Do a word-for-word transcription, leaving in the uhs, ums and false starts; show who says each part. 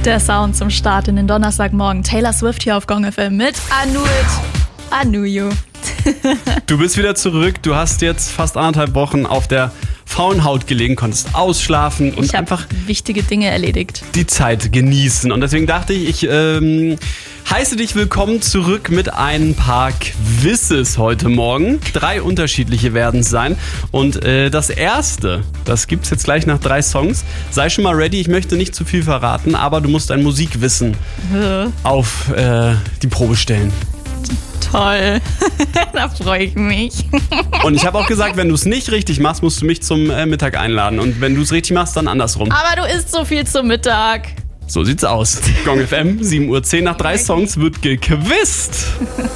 Speaker 1: Der Sound zum Start in den Donnerstagmorgen. Taylor Swift hier auf Gong F M mit I Knew It, I Knew You.
Speaker 2: Du bist wieder zurück. Du hast jetzt fast anderthalb Wochen auf der faulen Haut gelegen, konntest ausschlafen und
Speaker 1: ich
Speaker 2: einfach
Speaker 1: wichtige Dinge erledigt.
Speaker 2: Die Zeit genießen. Und deswegen dachte ich, ich ähm, heiße dich willkommen zurück mit ein paar Quizzes heute Morgen. Drei unterschiedliche werden es sein. Und äh, das erste, das gibt's jetzt gleich nach drei Songs. Sei schon mal ready, ich möchte nicht zu viel verraten, aber du musst dein Musikwissen
Speaker 1: Hä?
Speaker 2: auf äh, die Probe stellen.
Speaker 1: Toll, da freue ich mich.
Speaker 2: Und ich habe auch gesagt, wenn du es nicht richtig machst, musst du mich zum äh, Mittag einladen. Und wenn du es richtig machst, dann andersrum.
Speaker 1: Aber du isst so viel zum Mittag.
Speaker 2: So sieht's aus. Gong F M, sieben Uhr zehn nach drei Songs wird gequizt.